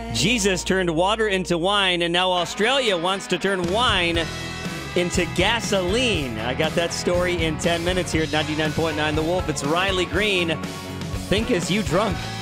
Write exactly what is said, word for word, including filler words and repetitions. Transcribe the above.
Jesus turned water into wine, and now Australia wants to turn wine into gasoline. I got that story in ten minutes here at ninety-nine point nine The Wolf. It's Riley Green. Think as you drunk.